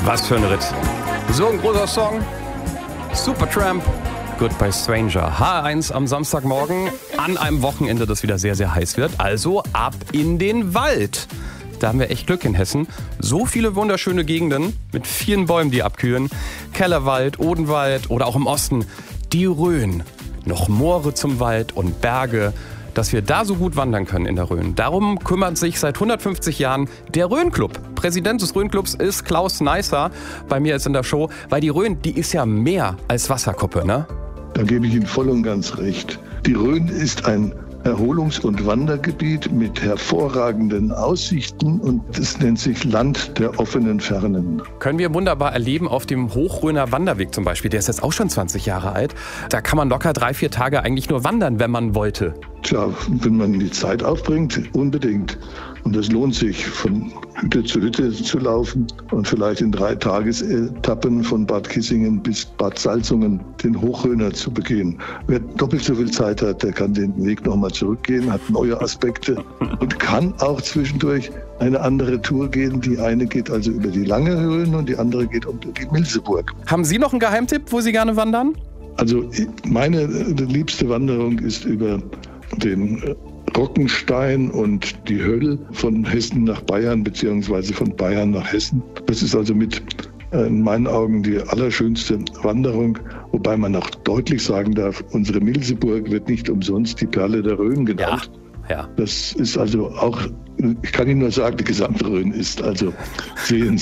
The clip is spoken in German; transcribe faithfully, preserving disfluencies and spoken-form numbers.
Was für ein Ritt. So ein großer Song. Supertramp. Goodbye Stranger. H eins am Samstagmorgen an einem Wochenende, das wieder sehr, sehr heiß wird. Also ab in den Wald. Da haben wir echt Glück in Hessen. So viele wunderschöne Gegenden mit vielen Bäumen, die abkühlen. Kellerwald, Odenwald oder auch im Osten die Rhön. Noch Moore zum Wald und Berge. Dass wir da so gut wandern können in der Rhön. Darum kümmert sich seit hundertfünfzig Jahren der Rhön-Club. Präsident des Rhön-Clubs ist Klaus Neisser bei mir jetzt in der Show. Weil die Rhön, die ist ja mehr als Wasserkuppe, ne? Da gebe ich Ihnen voll und ganz recht. Die Rhön ist ein Erholungs- und Wandergebiet mit hervorragenden Aussichten und es nennt sich Land der offenen Fernen. Können wir wunderbar erleben auf dem Hochrhöner Wanderweg zum Beispiel. Der ist jetzt auch schon zwanzig Jahre alt. Da kann man locker drei, vier Tage eigentlich nur wandern, wenn man wollte. Tja, wenn man die Zeit aufbringt, unbedingt. Und es lohnt sich, von Hütte zu Hütte zu laufen und vielleicht in drei Tagesetappen von Bad Kissingen bis Bad Salzungen den Hochrhöner zu begehen. Wer doppelt so viel Zeit hat, der kann den Weg nochmal zurückgehen, hat neue Aspekte und kann auch zwischendurch eine andere Tour gehen. Die eine geht also über die Lange Rhön und die andere geht unter die Milseburg. Haben Sie noch einen Geheimtipp, wo Sie gerne wandern? Also meine liebste Wanderung ist über den Rockenstein und die Höll von Hessen nach Bayern beziehungsweise von Bayern nach Hessen. Das ist also mit in meinen Augen die allerschönste Wanderung, wobei man auch deutlich sagen darf, unsere Milseburg wird nicht umsonst die Perle der Rhön genannt. Ja, ja. Das ist also auch, ich kann Ihnen nur sagen, die gesamte Rhön ist also sehenswert.